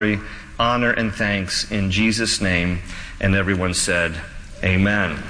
honor and thanks in Jesus' name. And everyone said, Amen.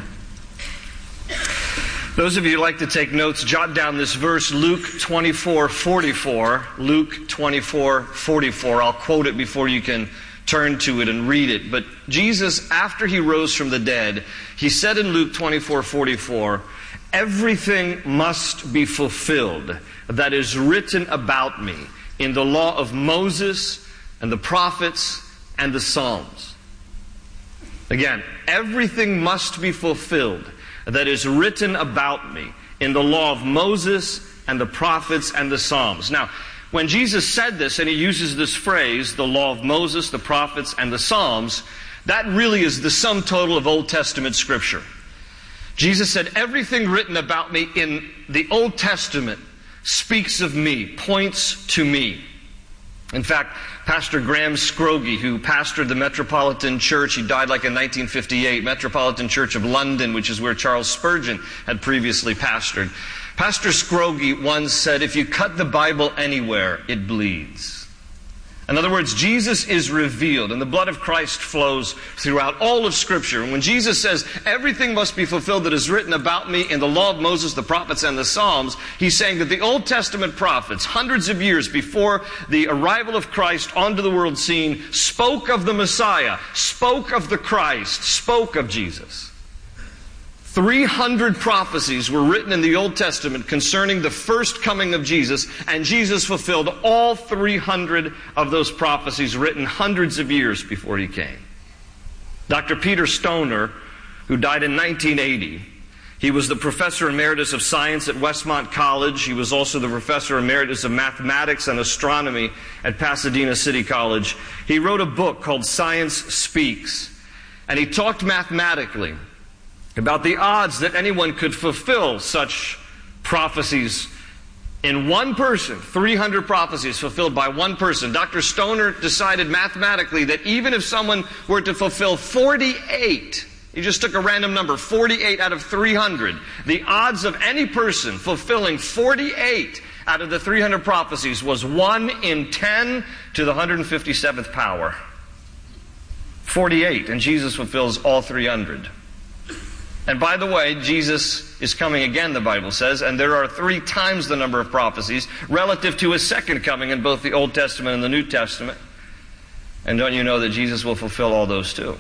Those of you who like to take notes, jot down this verse, Luke 24:44. Luke 24:44. I'll quote it before you can turn to it and read it. But Jesus, after he rose from the dead, he said in Luke 24:44, everything must be fulfilled that is written about me in the law of Moses and the prophets and the Psalms. Again, everything must be fulfilled that is written about me in the law of Moses and the prophets and the Psalms. Now, when Jesus said this, and he uses this phrase, the law of Moses, the prophets, and the Psalms, that really is the sum total of Old Testament Scripture. Jesus said, everything written about me in the Old Testament speaks of me, points to me. In fact, Pastor Graham Scroggie, who pastored the Metropolitan Church, he died like in 1958, Metropolitan Church of London, which is where Charles Spurgeon had previously pastored. Pastor Scroggie once said, if you cut the Bible anywhere, it bleeds. In other words, Jesus is revealed, and the blood of Christ flows throughout all of Scripture. And when Jesus says, everything must be fulfilled that is written about me in the law of Moses, the prophets, and the Psalms, he's saying that the Old Testament prophets, hundreds of years before the arrival of Christ onto the world scene, spoke of the Messiah, spoke of the Christ, spoke of Jesus. 300 prophecies were written in the Old Testament concerning the first coming of Jesus, and Jesus fulfilled all 300 of those prophecies written hundreds of years before he came. Dr. Peter Stoner, who died in 1980, he was the professor emeritus of science at Westmont College. He was also the professor emeritus of mathematics and astronomy at Pasadena City College. He wrote a book called Science Speaks, and he talked mathematically about the odds that anyone could fulfill such prophecies in one person. 300 prophecies fulfilled by one person. Dr. Stoner decided mathematically that even if someone were to fulfill 48, he just took a random number, 48 out of 300, the odds of any person fulfilling 48 out of the 300 prophecies was 1 in 10 to the 157th power. 48, and Jesus fulfills all 300. And by the way, Jesus is coming again, the Bible says, and there are 3 times the number of prophecies relative to his second coming in both the Old Testament and the New Testament. And don't you know that Jesus will fulfill all those too?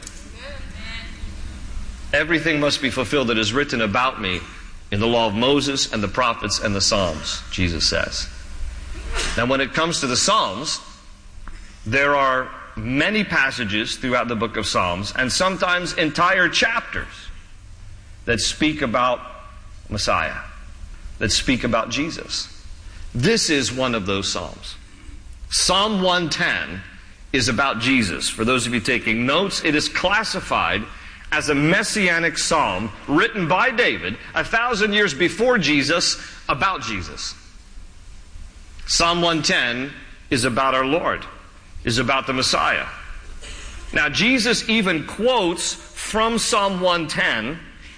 Everything must be fulfilled that is written about me in the law of Moses and the prophets and the Psalms, Jesus says. Now when it comes to the Psalms, there are many passages throughout the book of Psalms, and sometimes entire chapters that speak about Messiah, that speak about Jesus. This is one of those Psalms. Psalm 110 is about Jesus. For those of you taking notes, it is classified as a messianic psalm written by David 1,000 years before Jesus about Jesus. Psalm 110 is about our Lord, is about the Messiah. Now, Jesus even quotes from Psalm 110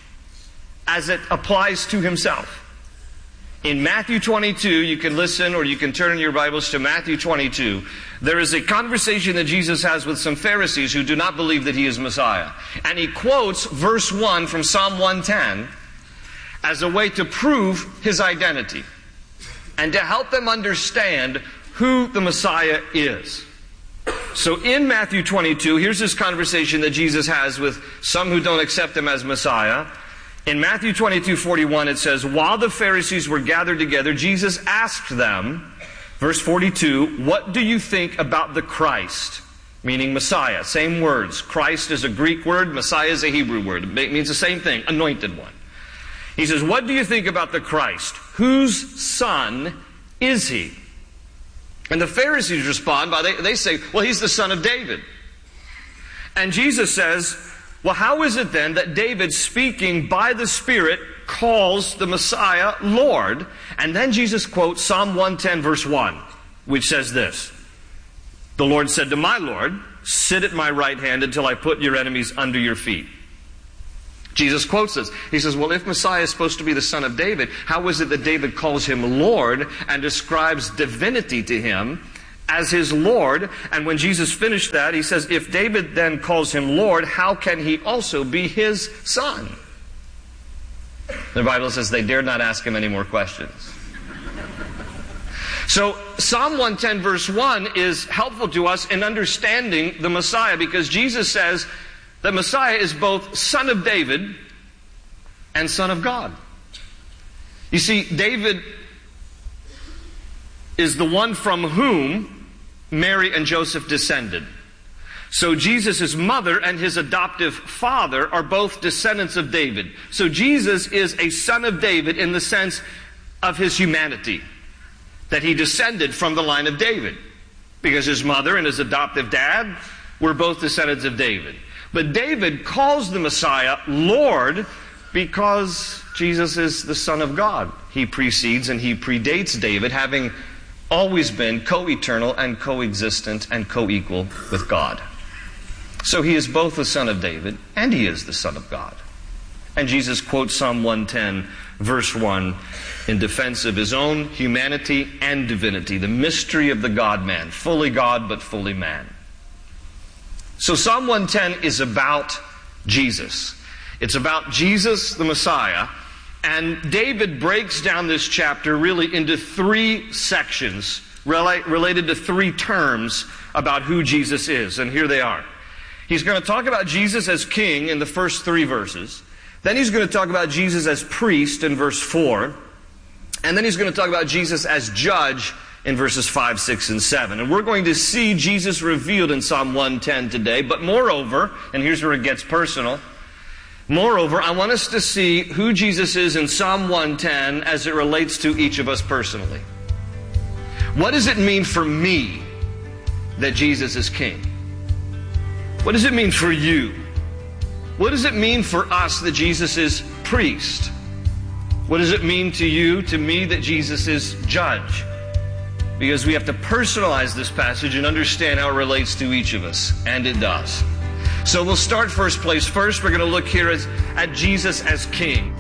as it applies to himself. In Matthew 22, you can listen or you can turn in your Bibles to Matthew 22. There is a conversation that Jesus has with some Pharisees who do not believe that he is Messiah. And he quotes verse 1 from Psalm 110 as a way to prove his identity and to help them understand who the Messiah is. So in Matthew 22, here's this conversation that Jesus has with some who don't accept him as Messiah. In Matthew 22:41, it says, while the Pharisees were gathered together, Jesus asked them, verse 42, what do you think about the Christ? Meaning Messiah. Same words. Christ is a Greek word. Messiah is a Hebrew word. It means the same thing. Anointed one. He says, what do you think about the Christ? Whose son is he? And the Pharisees respond by, they say, well, he's the son of David. And Jesus says, well, how is it then that David, speaking by the Spirit, calls the Messiah Lord? And then Jesus quotes Psalm 110 verse 1, which says this, the Lord said to my Lord, sit at my right hand until I put your enemies under your feet. Jesus quotes this. He says, well, if Messiah is supposed to be the son of David, how is it that David calls him Lord and describes divinity to him as his Lord. And when Jesus finished that, he says, if David then calls him Lord, how can he also be his son? The Bible says they dared not ask him any more questions. So Psalm 110 verse 1 is helpful to us in understanding the Messiah, because Jesus says that Messiah is both son of David and son of God. You see, David is the one from whom Mary and Joseph descended. So Jesus' mother and his adoptive father are both descendants of David. So Jesus is a son of David in the sense of his humanity, that he descended from the line of David, because his mother and his adoptive dad were both descendants of David. But David calls the Messiah Lord because Jesus is the Son of God. He precedes and he predates David, having always been co-eternal and co-existent and co-equal with God. So he is both the Son of David and he is the Son of God. And Jesus quotes Psalm 110, verse 1, in defense of his own humanity and divinity, the mystery of the God-man, fully God but fully man. So Psalm 110 is about Jesus. It's about Jesus, the Messiah. And David breaks down this chapter really into three sections related to three terms about who Jesus is. And here they are. He's going to talk about Jesus as king in the first three verses. Then he's going to talk about Jesus as priest in verse 4. And then he's going to talk about Jesus as judge in verses 5, 6, and 7. And we're going to see Jesus revealed in Psalm 110 today. But moreover, and here's where it gets personal, moreover, I want us to see who Jesus is in Psalm 110 as it relates to each of us personally. What does it mean for me that Jesus is king? What does it mean for you? What does it mean for us that Jesus is priest? What does it mean to you, to me, that Jesus is judge? Because we have to personalize this passage and understand how it relates to each of us. And it does. So we'll start first place first. We're going to look here at Jesus as king.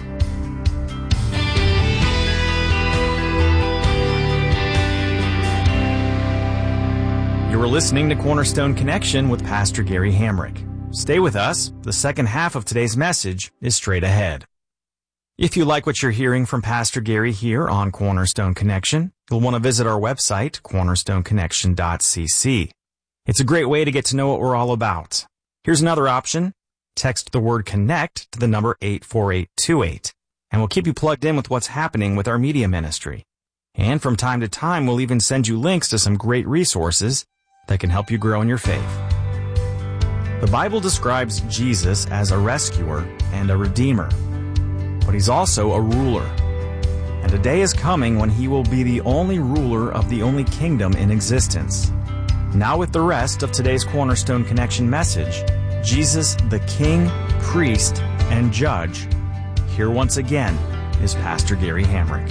You're listening to Cornerstone Connection with Pastor Gary Hamrick. Stay with us. The second half of today's message is straight ahead. If you like what you're hearing from Pastor Gary here on Cornerstone Connection, you'll want to visit our website, cornerstoneconnection.cc. It's a great way to get to know what we're all about. Here's another option. Text the word CONNECT to the number 84828, and we'll keep you plugged in with what's happening with our media ministry. And from time to time, we'll even send you links to some great resources that can help you grow in your faith. The Bible describes Jesus as a rescuer and a redeemer, but he's also a ruler. And a day is coming when he will be the only ruler of the only kingdom in existence. Now with the rest of today's Cornerstone Connection message, Jesus, the King, Priest, and Judge. Here once again is Pastor Gary Hamrick.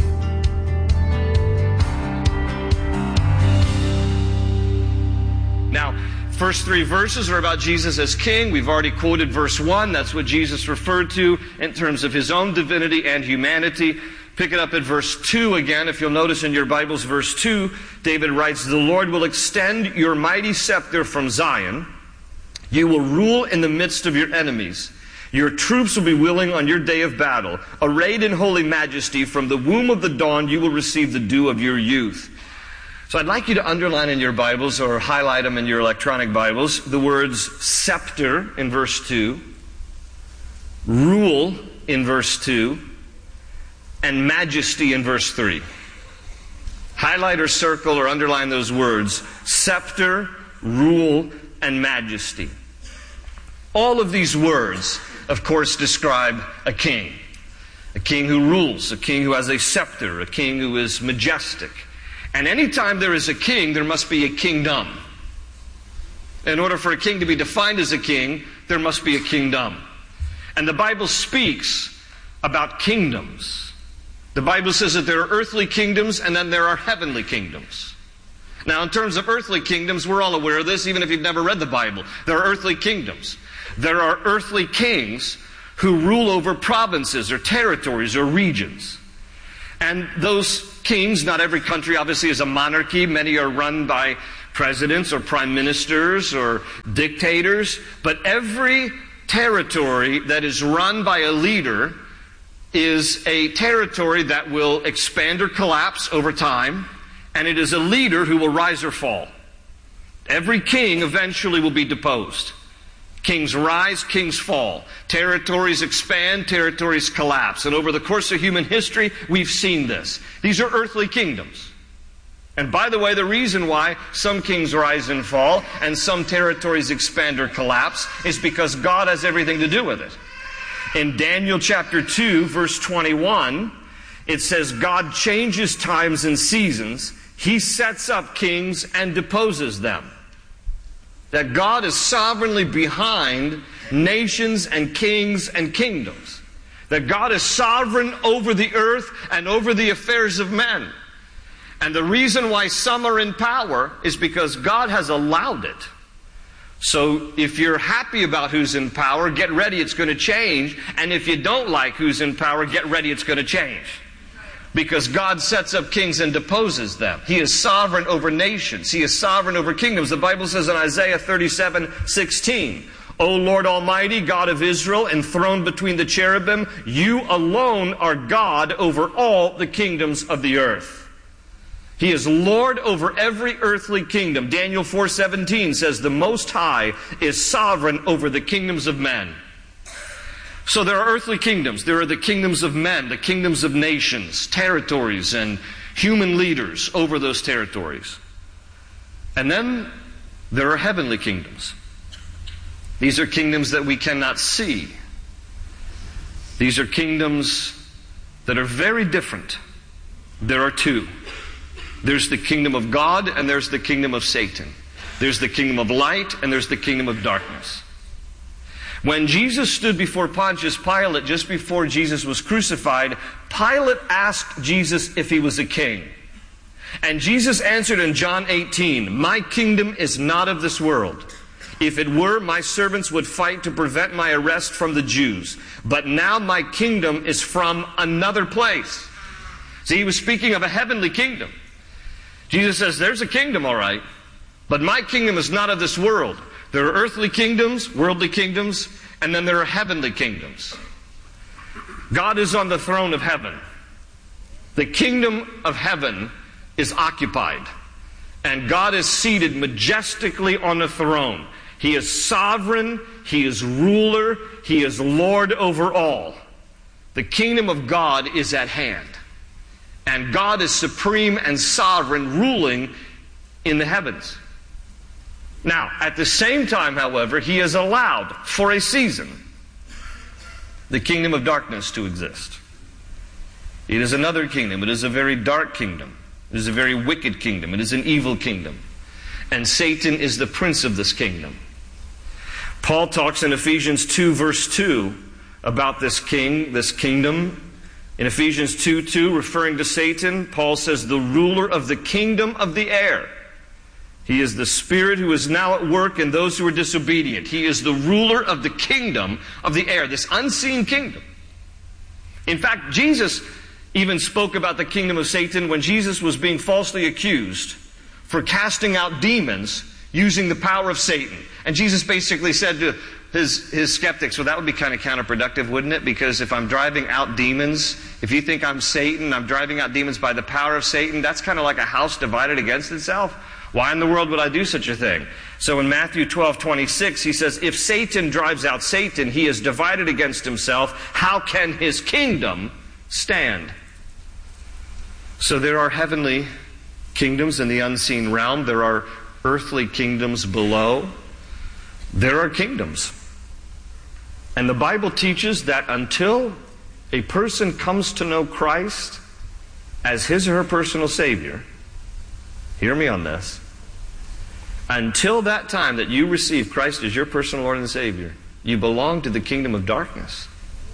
Now, first three verses are about Jesus as king. We've already quoted verse 1. That's what Jesus referred to in terms of his own divinity and humanity. Pick it up at verse 2 again. If you'll notice in your Bibles, verse 2, David writes, "The Lord will extend your mighty scepter from Zion. You will rule in the midst of your enemies. Your troops will be willing on your day of battle. Arrayed in holy majesty, from the womb of the dawn you will receive the dew of your youth." So I'd like you to underline in your Bibles or highlight them in your electronic Bibles the words scepter in verse 2, rule in verse 2, and majesty in verse 3. Highlight or circle or underline those words, scepter, rule, and majesty. All of these words, of course, describe a king who rules, a king who has a scepter, a king who is majestic. And anytime there is a king, there must be a kingdom. In order for a king to be defined as a king, there must be a kingdom. And the Bible speaks about kingdoms. The Bible says that there are earthly kingdoms and then there are heavenly kingdoms. Now, in terms of earthly kingdoms, we're all aware of this, even if you've never read the Bible. There are earthly kingdoms. There are earthly kings who rule over provinces or territories or regions. And those kings, not every country obviously is a monarchy. Many are run by presidents or prime ministers or dictators, but every territory that is run by a leader is a territory that will expand or collapse over time, and it is a leader who will rise or fall. Every king eventually will be deposed. Kings rise, kings fall. Territories expand, territories collapse. And over the course of human history, we've seen this. These are earthly kingdoms. And by the way, the reason why some kings rise and fall and some territories expand or collapse is because God has everything to do with it. In Daniel chapter 2, verse 21, it says, God changes times and seasons. He sets up kings and deposes them. That God is sovereignly behind nations and kings and kingdoms. That God is sovereign over the earth and over the affairs of men. And the reason why some are in power is because God has allowed it. So if you're happy about who's in power, get ready, it's going to change. And if you don't like who's in power, get ready, it's going to change. Because God sets up kings and deposes them. He is sovereign over nations. He is sovereign over kingdoms. The Bible says in Isaiah 37:16, O Lord Almighty, God of Israel, enthroned between the cherubim, you alone are God over all the kingdoms of the earth. He is Lord over every earthly kingdom. Daniel 4:17 says the Most High is sovereign over the kingdoms of men. So there are earthly kingdoms. There are the kingdoms of men, the kingdoms of nations, territories, and human leaders over those territories. And then there are heavenly kingdoms. These are kingdoms that we cannot see. These are kingdoms that are very different. There are two. There's the kingdom of God and there's the kingdom of Satan. There's the kingdom of light and there's the kingdom of darkness. When Jesus stood before Pontius Pilate just before Jesus was crucified, Pilate asked Jesus if he was a king. And Jesus answered in John 18, my kingdom is not of this world. If it were, my servants would fight to prevent my arrest from the Jews. But now my kingdom is from another place. See, he was speaking of a heavenly kingdom. Jesus says, there's a kingdom, all right, but my kingdom is not of this world. There are earthly kingdoms, worldly kingdoms, and then there are heavenly kingdoms. God is on the throne of heaven. The kingdom of heaven is occupied, and God is seated majestically on the throne. He is sovereign, He is ruler, He is Lord over all. The kingdom of God is at hand. And God is supreme and sovereign, ruling in the heavens. Now, at the same time, however, He has allowed, for a season, the kingdom of darkness to exist. It is another kingdom. It is a very dark kingdom. It is a very wicked kingdom. It is an evil kingdom. And Satan is the prince of this kingdom. Paul talks in Ephesians 2, verse 2, about this king, this kingdom. In Ephesians 2:2, referring to Satan, Paul says, the ruler of the kingdom of the air. He is the spirit who is now at work in those who are disobedient. He is the ruler of the kingdom of the air, this unseen kingdom. In fact, Jesus even spoke about the kingdom of Satan when Jesus was being falsely accused for casting out demons using the power of Satan. And Jesus basically said to his skeptics, well, that would be kind of counterproductive, wouldn't it? Because if I'm driving out demons, if you think I'm Satan, I'm driving out demons by the power of Satan, that's kind of like a house divided against itself. Why in the world would I do such a thing? So in Matthew 12:26, he says, if Satan drives out Satan, he is divided against himself. How can his kingdom stand? So there are heavenly kingdoms in the unseen realm. There are earthly kingdoms below. There are kingdoms. And the Bible teaches that until a person comes to know Christ as his or her personal Savior, hear me on this, until that time that you receive Christ as your personal Lord and Savior, you belong to the kingdom of darkness.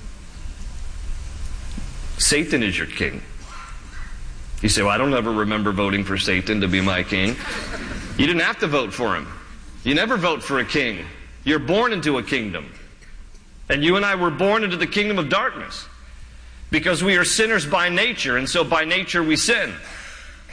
Satan is your king. You say, well, I don't ever remember voting for Satan to be my king. You didn't have to vote for him. You never vote for a king. You're born into a kingdom. And you and I were born into the kingdom of darkness because we are sinners by nature, and so by nature we sin.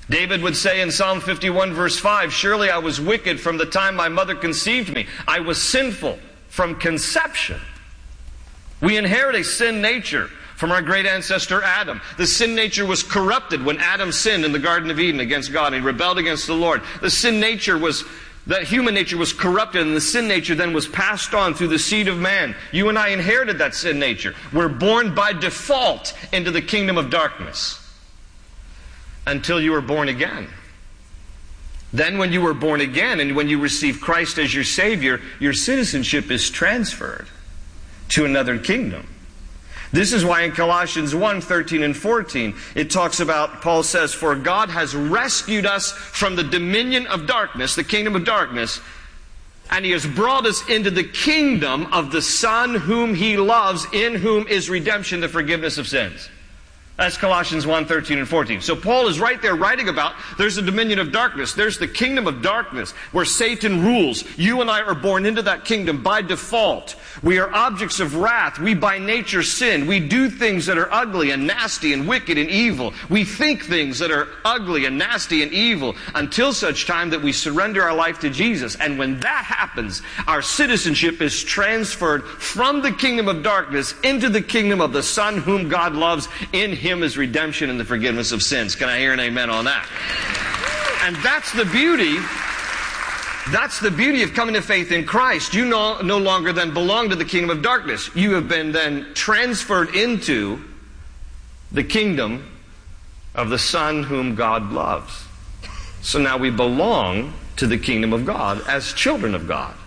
David would say in Psalm 51 verse 5, surely I was wicked from the time my mother conceived me. I was sinful from conception. We inherit a sin nature from our great ancestor Adam. The sin nature was corrupted when Adam sinned in the Garden of Eden against God. He rebelled against the Lord. That human nature was corrupted, and the sin nature then was passed on through the seed of man. You and I inherited that sin nature. We're born by default into the kingdom of darkness until you were born again. Then when you were born again and when you receive Christ as your Savior, your citizenship is transferred to another kingdom. This is why in Colossians 1, 13 and 14, it talks about, Paul says, for God has rescued us from the dominion of darkness, the kingdom of darkness, and He has brought us into the kingdom of the Son whom He loves, in whom is redemption, the forgiveness of sins. That's Colossians 1, 13 and 14. So Paul is right there writing about there's a dominion of darkness. There's the kingdom of darkness where Satan rules. You and I are born into that kingdom by default. We are objects of wrath. We by nature sin. We do things that are ugly and nasty and wicked and evil. We think things that are ugly and nasty and evil until such time that we surrender our life to Jesus. And when that happens, our citizenship is transferred from the kingdom of darkness into the kingdom of the Son whom God loves. In Him is redemption and the forgiveness of sins. Can I hear an amen on that? And that's the beauty. That's the beauty of coming to faith in Christ. You no longer then belong to the kingdom of darkness. You have been then transferred into the kingdom of the Son whom God loves. So now we belong to the kingdom of God as children of God.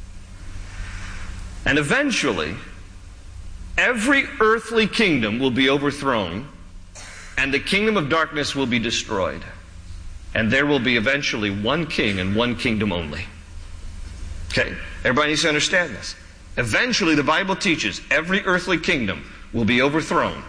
And eventually, every earthly kingdom will be overthrown, and the kingdom of darkness will be destroyed. And there will be eventually one king and one kingdom only. Okay? Everybody needs to understand this. Eventually, the Bible teaches every earthly kingdom will be overthrown.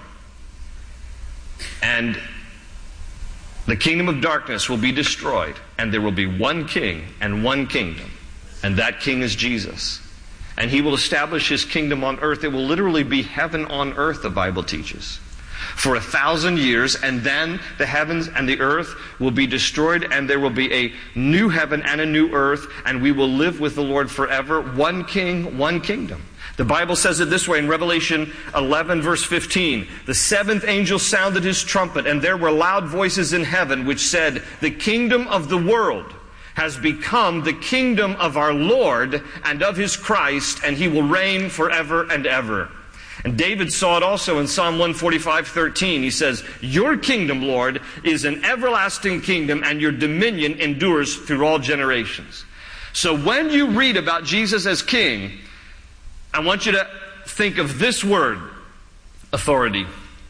And the kingdom of darkness will be destroyed. And there will be one king and one kingdom. And that king is Jesus. And He will establish His kingdom on earth. It will literally be heaven on earth, the Bible teaches, for 1,000 years, and then the heavens and the earth will be destroyed, and there will be a new heaven and a new earth, and we will live with the Lord forever. One king, one kingdom. The Bible says it this way in Revelation 11, verse 15. The seventh angel sounded his trumpet, and there were loud voices in heaven which said, the kingdom of the world has become the kingdom of our Lord and of His Christ, and He will reign forever and ever. And David saw it also in Psalm 145:13. He says, your kingdom, Lord, is an everlasting kingdom, and your dominion endures through all generations. So when you read about Jesus as king, I want you to think of this word, authority.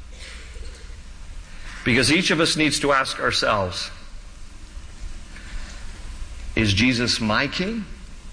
Because each of us needs to ask ourselves, is Jesus my king?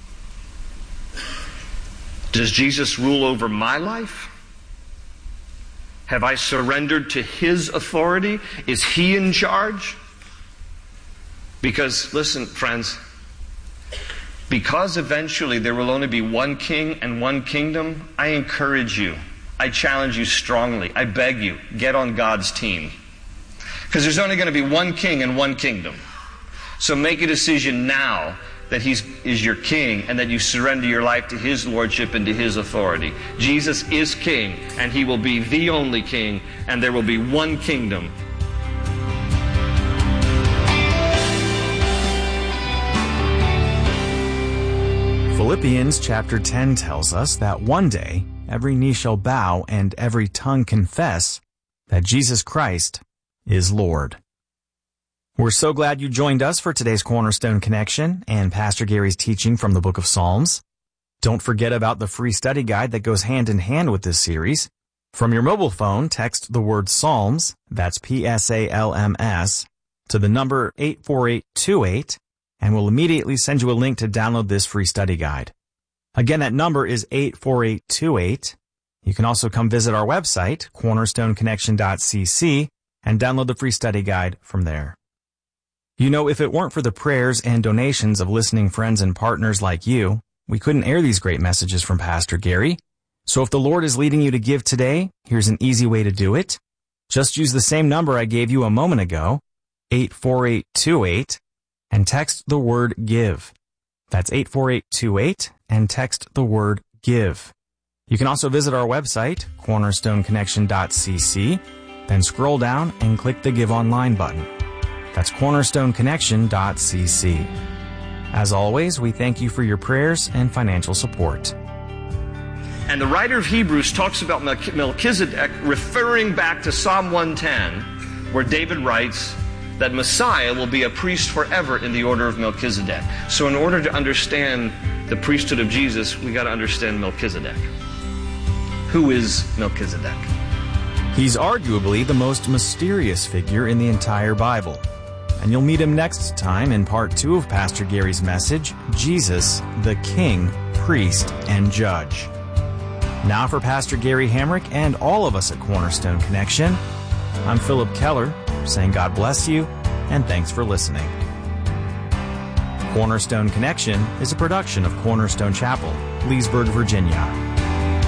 Does Jesus rule over my life? Have I surrendered to His authority? Is He in charge? Because, listen, friends, because eventually there will only be one king and one kingdom, I encourage you, I challenge you strongly, I beg you, get on God's team. Because there's only going to be one king and one kingdom. So make a decision now that He is your king and that you surrender your life to His lordship and to His authority. Jesus is king, and He will be the only king, and there will be one kingdom. Philippians chapter 10 tells us that one day every knee shall bow and every tongue confess that Jesus Christ is Lord. We're so glad you joined us for today's Cornerstone Connection and Pastor Gary's teaching from the book of Psalms. Don't forget about the free study guide that goes hand in hand with this series. From your mobile phone, text the word Psalms, that's P-S-A-L-M-S, to the number 84828, and we'll immediately send you a link to download this free study guide. Again, that number is 84828. You can also come visit our website, cornerstoneconnection.cc, and download the free study guide from there. You know, if it weren't for the prayers and donations of listening friends and partners like you, we couldn't air these great messages from Pastor Gary. So if the Lord is leading you to give today, here's an easy way to do it. Just use the same number I gave you a moment ago. 84828 and text the word GIVE. That's 84828 and text the word GIVE. You can also visit our website, cornerstoneconnection.cc, then scroll down and click the Give Online button. That's cornerstoneconnection.cc. As always, we thank you for your prayers and financial support. And the writer of Hebrews talks about Melchizedek referring back to Psalm 110, where David writes that Messiah will be a priest forever in the order of Melchizedek. So in order to understand the priesthood of Jesus, we got to understand Melchizedek. Who is Melchizedek? He's arguably the most mysterious figure in the entire Bible. And you'll meet him next time in part 2 of Pastor Gary's message, Jesus, the King, Priest, and Judge. Now for Pastor Gary Hamrick and all of us at Cornerstone Connection, I'm Philip Keller, saying God bless you, and thanks for listening. Cornerstone Connection is a production of Cornerstone Chapel, Leesburg, Virginia.